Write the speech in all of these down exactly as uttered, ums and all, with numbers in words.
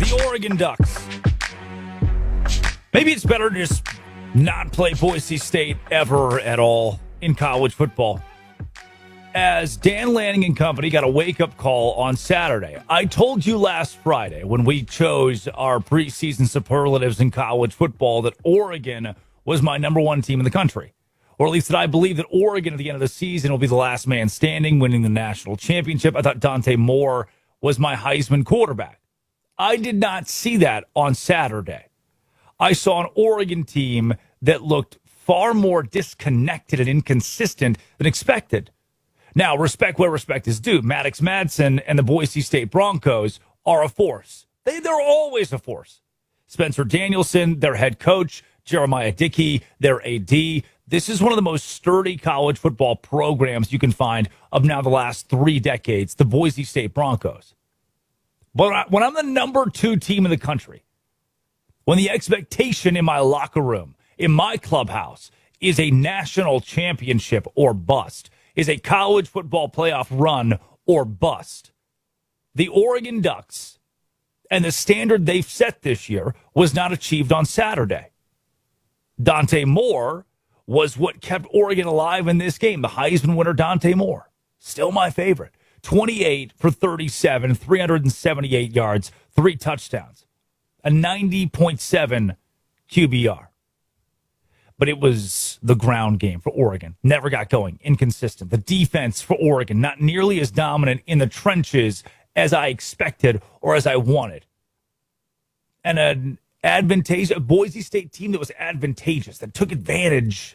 the Oregon Ducks. Maybe it's better to just not play Boise State ever at all in college football. As Dan Lanning and company got a wake-up call on Saturday. I told you last Friday when we chose our preseason superlatives in college football that Oregon was my number one team in the country. Or at least that I believe that Oregon at the end of the season will be the last man standing, winning the national championship. I thought Dante Moore was my Heisman quarterback. I did not see that on Saturday. I saw an Oregon team that looked far more disconnected and inconsistent than expected. Now, respect where respect is due. Maddox Madsen and the Boise State Broncos are a force. They, they're always a force. Spencer Danielson, their head coach, Jeremiah Dickey, their A D. This is one of the most sturdy college football programs you can find of now the last three decades, the Boise State Broncos. But when I'm the number two team in the country, when the expectation in my locker room, in my clubhouse, is a national championship or bust, is a college football playoff run or bust, the Oregon Ducks and the standard they've set this year was not achieved on Saturday. Dante Moore was what kept Oregon alive in this game. The Heisman winner, Dante Moore, still my favorite. twenty-eight for thirty-seven, three hundred seventy-eight yards, three touchdowns, a ninety point seven Q B R. But it was the ground game for Oregon. Never got going. Inconsistent. The defense for Oregon, not nearly as dominant in the trenches as I expected or as I wanted. And an advantageous, a Boise State team that was advantageous, that took advantage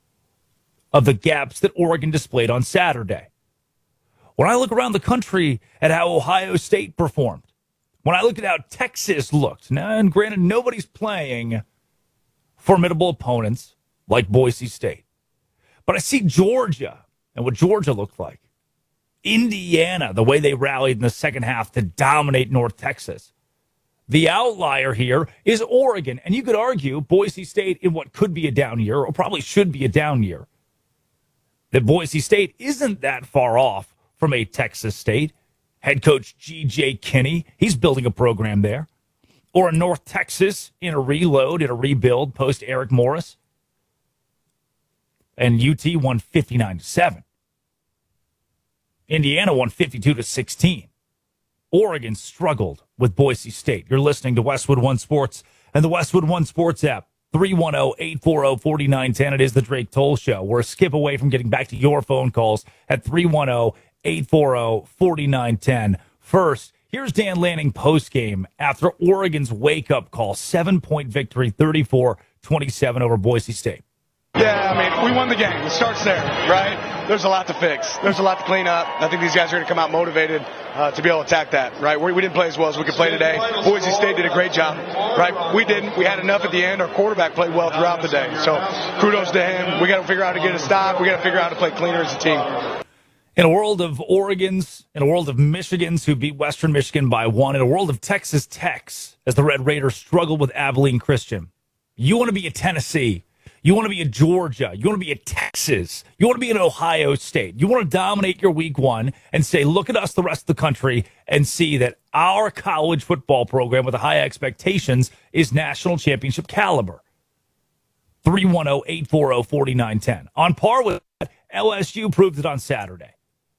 of the gaps that Oregon displayed on Saturday. When I look around the country at how Ohio State performed, when I look at how Texas looked, now, and granted, nobody's playing formidable opponents like Boise State. But I see Georgia and what Georgia looked like. Indiana, the way they rallied in the second half to dominate North Texas. The outlier here is Oregon. And you could argue Boise State in what could be a down year, or probably should be a down year, that Boise State isn't that far off from a Texas State. Head coach G J Kinney, he's building a program there. Or in North Texas in a reload, in a rebuild, post Eric Morris. And U T won fifty-nine to seven. Indiana won fifty-two to sixteen. Oregon struggled with Boise State. You're listening to Westwood One Sports and the Westwood One Sports app. three one zero, eight four zero, four nine one zero. It is the Drake Toll Show. We're a skip away from getting back to your phone calls at three one zero, eight four zero, four nine one zero. First, here's Dan Lanning postgame after Oregon's wake-up call. Seven-point victory, thirty-four twenty-seven over Boise State. Yeah, I mean, we won the game. It starts there, right? There's a lot to fix. There's a lot to clean up. I think these guys are going to come out motivated uh, to be able to attack that, right? We, we didn't play as well as we could play today. Boise State did a great job, right? We didn't. We had enough at the end. Our quarterback played well throughout the day. So kudos to him. We got to figure out how to get a stop. We got to figure out how to play cleaner as a team. In a world of Oregons, in a world of Michigans who beat Western Michigan by one, in a world of Texas Techs as the Red Raiders struggle with Abilene Christian, you want to be a Tennessee. You want to be a Georgia. You want to be a Texas. You want to be an Ohio State. You want to dominate your week one and say, look at us, the rest of the country, and see that our college football program with the high expectations is national championship caliber. three one zero, eight four zero, four nine one zero. On par with that, L S U proved it on Saturday.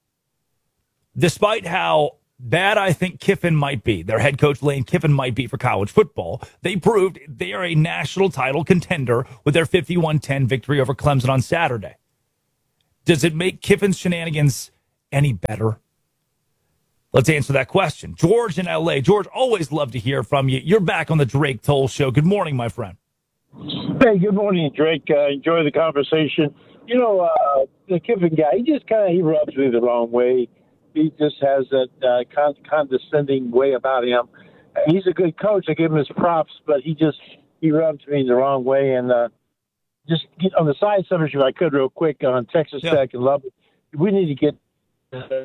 Despite how bad I think Kiffin might be, their head coach Lane Kiffin might be for college football, they proved they are a national title contender with their fifty-one ten victory over Clemson on Saturday. Does it make Kiffin's shenanigans any better? Let's answer that question. George in L A. George, always love to hear from you. You're back on the Drake Toll Show. Good morning, my friend. Hey, good morning, Drake. Uh, enjoy the conversation. You know, uh, the Kiffin guy, he just kind of, he rubs me the wrong way. He just has that uh, con- condescending way about him. He's a good coach. I give him his props, but he just, he rubs me the wrong way. And uh, just get on the side subject, if I could, real quick, on Texas yeah. Tech and Lubbock, we need to get. Uh,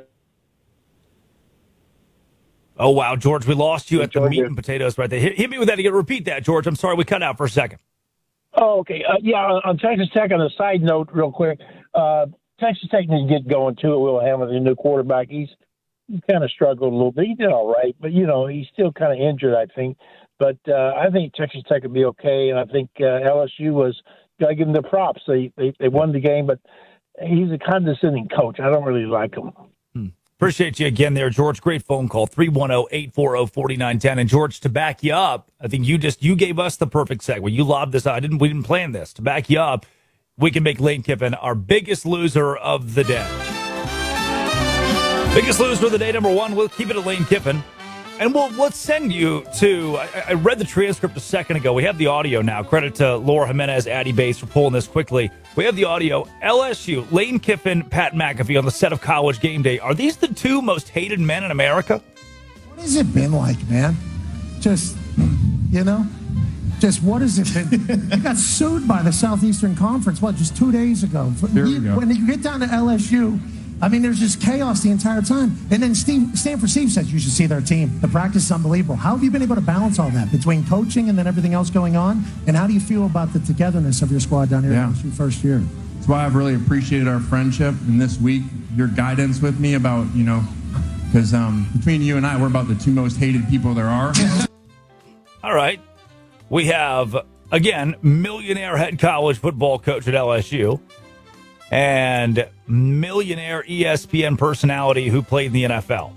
oh, wow, George, we lost you at the meat and potatoes right there. Hit, hit me with that again. Repeat that, George. I'm sorry, we cut out for a second. Oh, okay. Uh, yeah, on, on Texas Tech, on a side note, real quick, uh, Texas Tech needs to get going, too, at Will Hamilton, the new quarterback. He's kind of struggled a little bit. He did all right, but, you know, he's still kind of injured, I think. But uh, I think Texas Tech will be okay, and I think uh, L S U was got to give them the props. They, they they won the game, but he's a condescending coach. I don't really like him. Hmm. Appreciate you again there, George. Great phone call, three one zero, eight four zero, four nine one zero. And, George, to back you up, I think you just you gave us the perfect segue. You lobbed this out. I didn't, we didn't plan this. To back you up, we can make Lane Kiffin our biggest loser of the day. Biggest loser of the day, number one. We'll keep it at Lane Kiffin. And we'll let's send you to, I, I read the transcript a second ago. We have the audio now. Credit to Laura Jimenez, Addy Bates for pulling this quickly. We have the audio. L S U, Lane Kiffin, Pat McAfee on the set of College Game Day. Are these the two most hated men in America? What has it been like, man? Just, you know, just what has it been? You got sued by the Southeastern Conference, what, just two days ago? There you, we go. When you get down to L S U, I mean, there's just chaos the entire time. And then Steve, Stanford Steve says you should see their team. The practice is unbelievable. How have you been able to balance all that between coaching and then everything else going on? And how do you feel about the togetherness of your squad down here Yeah. in your first year? That's why I've really appreciated our friendship. And this week, your guidance with me about, you know, because um, between you and I, we're about the two most hated people there are. All right. We have, again, millionaire head college football coach at L S U. And millionaire E S P N personality who played in the N F L.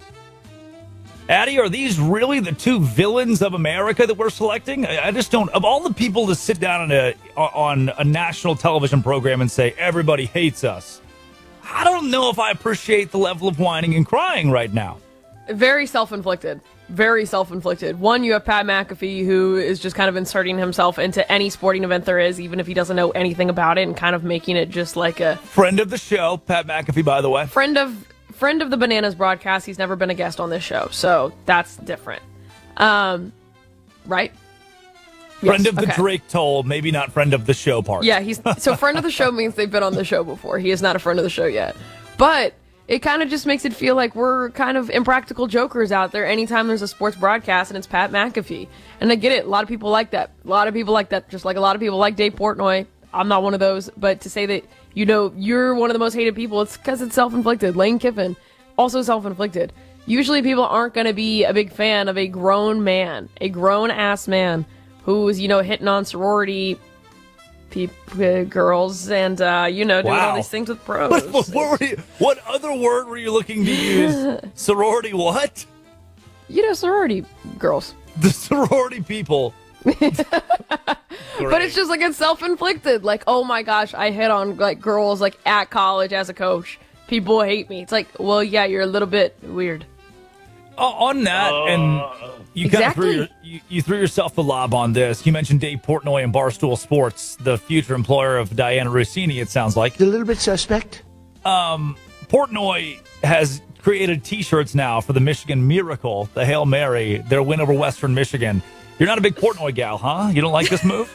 Addy, are these really the two villains of America that we're selecting? I just don't. Of all the people to sit down on a on a national television program and say everybody hates us, I don't know if I appreciate the level of whining and crying right now. Very self-inflicted. Very self-inflicted. One, you have Pat McAfee, who is just kind of inserting himself into any sporting event there is, even if he doesn't know anything about it, and kind of making it just like a... Friend of the show, Pat McAfee, by the way. Friend of friend of the Bananas broadcast. He's never been a guest on this show, so that's different. Um, right? Friend Yes, of the okay. Drake Toll, maybe not friend of the show part. Yeah, he's so friend of the show means they've been on the show before. He is not a friend of the show yet. But... it kind of just makes it feel like we're kind of impractical jokers out there anytime there's a sports broadcast and it's Pat McAfee. And I get it. A lot of people like that. A lot of people like that. Just like a lot of people like Dave Portnoy. I'm not one of those. But to say that, you know, you're one of the most hated people, it's because it's self-inflicted. Lane Kiffin, also self-inflicted. Usually people aren't going to be a big fan of a grown man, a grown-ass man who's, you know, hitting on sorority People, girls and uh, you know, doing Wow. all these things with pros. What, what, what, were you, what other word were you looking to use? Sorority what? You know, sorority girls. The sorority people. But it's just like it's self-inflicted. Like, oh my gosh, I hit on like girls like at college as a coach. People hate me. It's like, well, yeah, you're a little bit weird. Uh, on that, and you kind of Exactly. threw your, you, you threw yourself the lob on this. You mentioned Dave Portnoy and Barstool Sports, the future employer of Diana Rossini. It sounds like A little bit suspect. um, Portnoy has created T-shirts now for the Michigan Miracle, the Hail Mary, their win over Western Michigan. You're not a big Portnoy gal, huh? You don't like this move?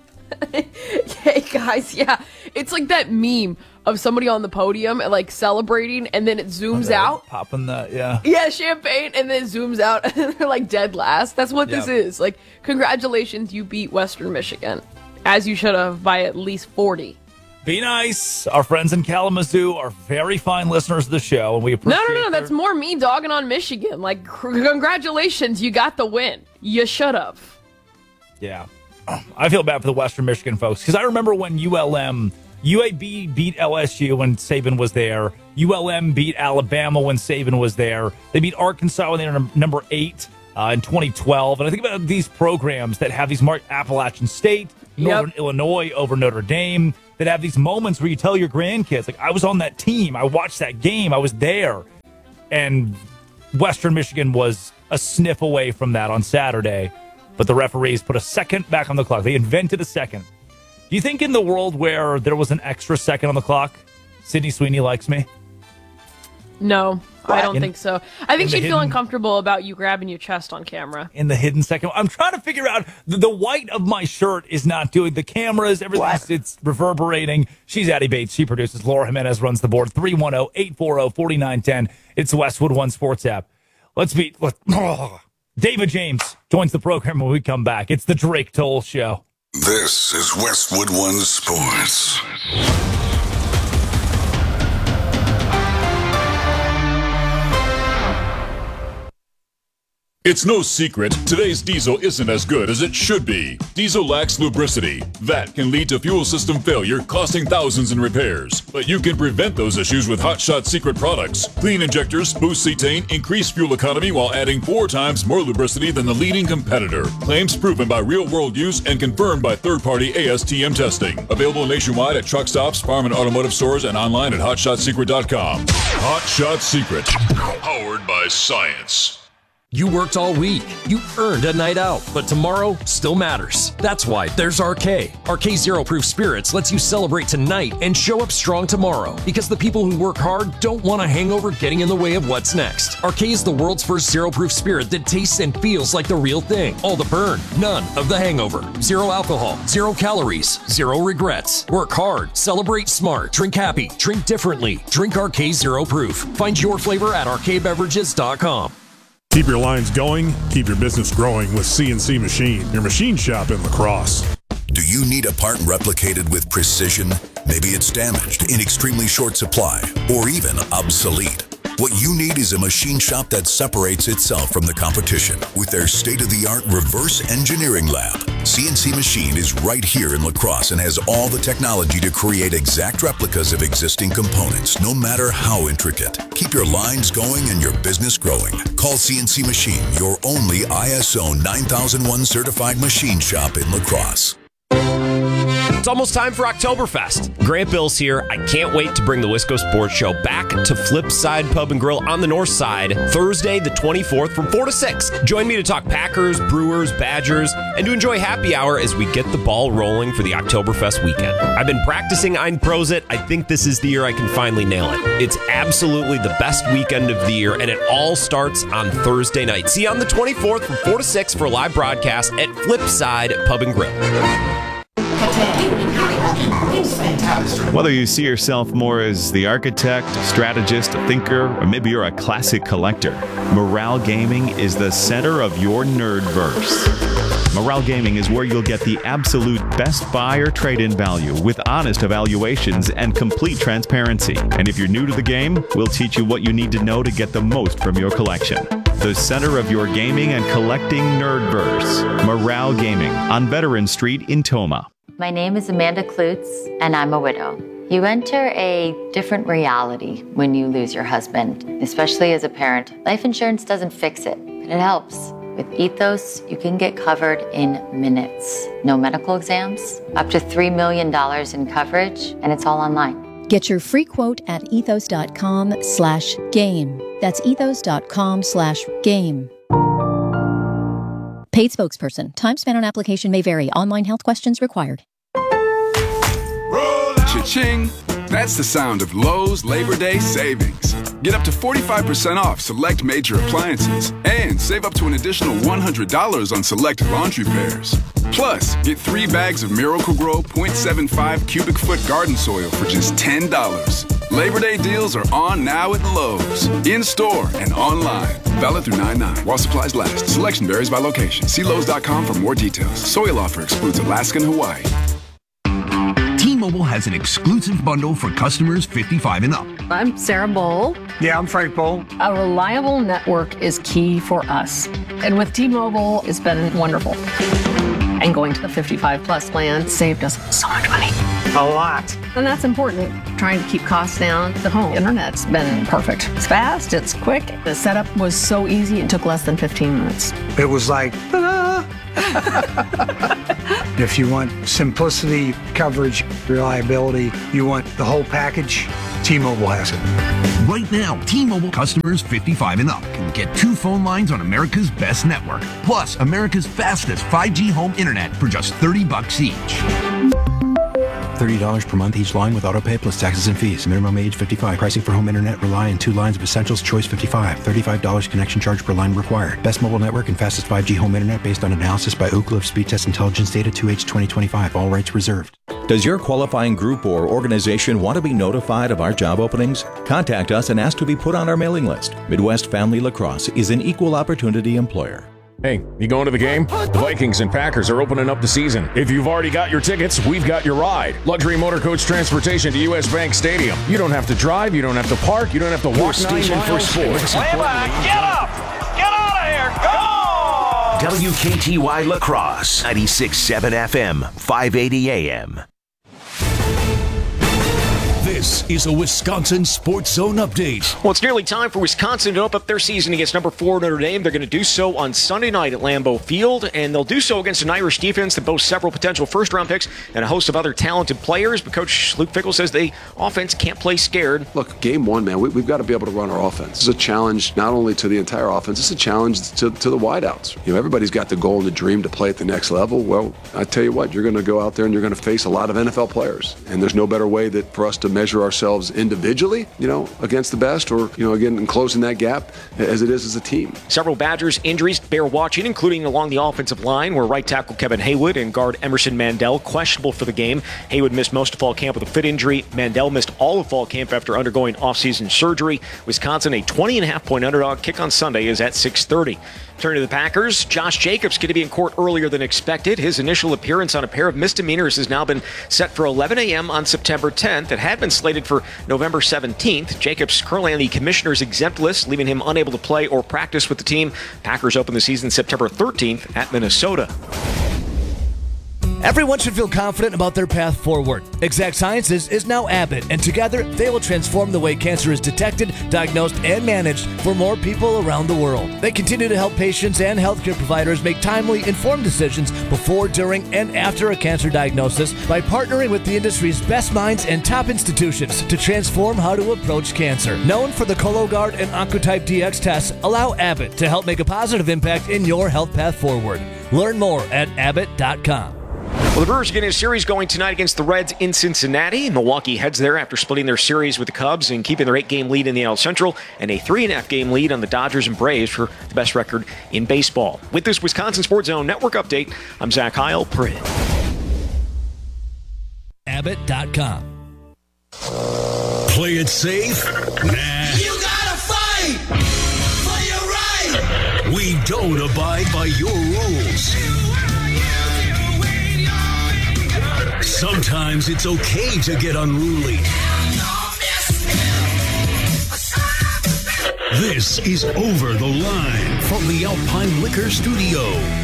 Hey guys, yeah, it's like that meme of somebody on the podium and like celebrating, and then it zooms out. Popping that, yeah. Yeah, champagne, and then it zooms out, and they're like dead last. That's what this Yep. is. Like, congratulations, you beat Western Michigan, as you should have by at least forty. Be nice. Our friends in Kalamazoo are very fine listeners of the show, and we No, appreciate no, no, their- that's more me dogging on Michigan. Like, c- congratulations, you got the win. You should have. Yeah. I feel bad for the Western Michigan folks because I remember when U L M, U A B beat L S U when Saban was there. U L M beat Alabama when Saban was there. They beat Arkansas when they were num- number eight uh, in twenty twelve. And I think about these programs that have these mark Appalachian State, Northern Yep. Illinois over Notre Dame, that have these moments where you tell your grandkids, like, I was on that team. I watched that game. I was there. And Western Michigan was a sniff away from that on Saturday. But the referees put a second back on the clock. They invented a second. Do you think in the world where there was an extra second on the clock, Sydney Sweeney likes me? No, I don't In- think so. I in think the she'd feel hidden- uncomfortable about you grabbing your chest on camera. In the hidden second. I'm trying to figure out, the, the white of my shirt is not doing, the cameras, everything's it's reverberating. She's Addy Bates. She produces. Laura Jimenez runs the board. three one zero, eight four zero, four nine one zero. It's the Westwood One Sports app. Let's beat... Let, oh, David James joins the program when we come back. It's the Drake Toll Show. This is Westwood One Sports. It's no secret, today's diesel isn't as good as it should be. Diesel lacks lubricity. That can lead to fuel system failure, costing thousands in repairs. But you can prevent those issues with Hot Shot Secret products. Clean injectors, boost cetane, increase fuel economy while adding four times more lubricity than the leading competitor. Claims proven by real-world use and confirmed by third-party A S T M testing. Available nationwide at truck stops, farm and automotive stores, and online at hot shot secret dot com. Hot Shot Secret. Powered by science. You worked all week. You earned a night out, but tomorrow still matters. That's why there's R K. R K Zero Proof Spirits lets you celebrate tonight and show up strong tomorrow, because the people who work hard don't want a hangover getting in the way of what's next. R K is the world's first zero proof spirit that tastes and feels like the real thing. All the burn, none of the hangover. Zero alcohol, zero calories, zero regrets. Work hard, celebrate smart, drink happy, drink differently. Drink R K Zero Proof. Find your flavor at r k beverages dot com. Keep your lines going, keep your business growing with C N C Machine, your machine shop in La Crosse. Do you need a part replicated with precision? Maybe it's damaged, in extremely short supply, or even obsolete. What you need is a machine shop that separates itself from the competition with their state-of-the-art reverse engineering lab. C N C Machine is right here in La Crosse and has all the technology to create exact replicas of existing components, no matter how intricate. Keep your lines going and your business growing. Call C N C Machine, your only I S O nine thousand one certified machine shop in La Crosse. It's almost time for Oktoberfest. Grant Bills here. I can't wait to bring the Wisco Sports Show back to Flipside Pub and Grill on the north side Thursday the twenty-fourth from four to six. Join me to talk Packers, Brewers, Badgers, and to enjoy happy hour as we get the ball rolling for the Oktoberfest weekend. I've been practicing Ein Prosit. I think this is the year I can finally nail it. It's absolutely the best weekend of the year, and it all starts on Thursday night. See you on the twenty-fourth from four to six for a live broadcast at Flipside Pub and Grill. Whether you see yourself more as the architect, strategist, a thinker, or maybe you're a classic collector, Morale Gaming is the center of your nerdverse. Morale Gaming is where you'll get the absolute best buy or trade-in value with honest evaluations and complete transparency. And if you're new to the game, we'll teach you what you need to know to get the most from your collection. The center of your gaming and collecting nerdverse. Morale Gaming on Veteran Street in Toma. My name is Amanda Klutz, and I'm a widow. You enter a different reality when you lose your husband, especially as a parent. Life insurance doesn't fix it, but it helps. With Ethos, you can get covered in minutes. No medical exams, up to three million dollars in coverage, and it's all online. Get your free quote at ethos.com slash game. That's ethos.com slash game. Paid spokesperson. Time spent on application may vary. Online health questions required. Cha-ching! That's the sound of Lowe's Labor Day savings. Get up to forty-five percent off select major appliances and save up to an additional one hundred dollars on select laundry pairs. Plus, get three bags of Miracle-Gro point seven five cubic foot garden soil for just ten dollars. Labor Day deals are on now at Lowe's. In-store and online. Valid through nine nine while supplies last. Selection varies by location. See Lowe's dot com for more details. Soil offer excludes Alaska and Hawaii. T-Mobile has an exclusive bundle for customers fifty-five and up. I'm Sarah Bowl. Yeah, I'm Frank Bowl. A reliable network is key for us. And with T-Mobile, it's been wonderful. And going to the fifty-five plus plan saved us so much money. A lot. And that's important. Trying to keep costs down. The home internet's been perfect. It's fast, it's quick. The setup was so easy, it took less than fifteen minutes. It was like, ta-da! If you want simplicity, coverage, reliability, you want the whole package, T-Mobile has it. Right now, T-Mobile customers fifty-five and up can get two phone lines on America's best network, plus America's fastest five G home internet for just thirty bucks each. thirty dollars per month each line with autopay plus taxes and fees. Minimum age fifty-five. Pricing for home internet rely on two lines of Essentials Choice fifty-five. thirty-five dollars connection charge per line required. Best mobile network and fastest five G home internet based on analysis by Ookla of Speed Test Intelligence data two H twenty twenty-five. All rights reserved. Does your qualifying group or organization want to be notified of our job openings? Contact us and ask to be put on our mailing list. Midwest Family Lacrosse is an equal opportunity employer. Hey, you going to the game? The Vikings and Packers are opening up the season. If you've already got your tickets, we've got your ride. Luxury motor coach transportation to U S Bank Stadium. You don't have to drive, you don't have to park, you don't have to walk nine miles. For sports. Way back, get up! Get out of here! Go! W K T Y La Crosse, ninety-six point seven F M, five eighty A M. This is a Wisconsin Sports Zone update. Well, it's nearly time for Wisconsin to open up their season against number four Notre Dame. They're going to do so on Sunday night at Lambeau Field, and they'll do so against an Irish defense that boasts several potential first-round picks and a host of other talented players. But Coach Luke Fickell says the offense can't play scared. Look, game one, man, we, we've got to be able to run our offense. It's a challenge not only to the entire offense, it's a challenge to, to the wideouts. You know, everybody's got the goal and the dream to play at the next level. Well, I tell you what, you're going to go out there and you're going to face a lot of N F L players, and there's no better way that for us to measure ourselves individually, you know, against the best, or, you know, again, in closing that gap as it is as a team. Several Badgers injuries bear watching, including along the offensive line, where right tackle Kevin Haywood and guard Emerson Mandel questionable for the game. Haywood missed most of fall camp with a foot injury. Mandel missed all of fall camp after undergoing offseason surgery. Wisconsin, a twenty and a half point underdog. Kick on Sunday is at six thirty. Turning to the Packers, Josh Jacobs going to be in court earlier than expected. His initial appearance on a pair of misdemeanors has now been set for eleven a m on September tenth. It had been slated for November seventeenth. Jacobs currently on the commissioner's exempt list, leaving him unable to play or practice with the team. Packers open the season September thirteenth at Minnesota. Everyone should feel confident about their path forward. Exact Sciences is now Abbott, and together they will transform the way cancer is detected, diagnosed, and managed for more people around the world. They continue to help patients and healthcare providers make timely, informed decisions before, during, and after a cancer diagnosis by partnering with the industry's best minds and top institutions to transform how to approach cancer. Known for the Cologuard and Oncotype D X tests, allow Abbott to help make a positive impact in your health path forward. Learn more at abbott dot com. Well, the Brewers are getting a series going tonight against the Reds in Cincinnati. Milwaukee heads there after splitting their series with the Cubs and keeping their eight-game lead in the N L Central and a three-and-a-half game lead on the Dodgers and Braves for the best record in baseball. With this Wisconsin Sports Zone Network update, I'm Zach Heil, Pritt. abbott dot com. Play it safe? Nah. You gotta fight for your right. We don't abide by your rules. Sometimes it's okay to get unruly. This is Over the Line from the Alpine Liquor Studio.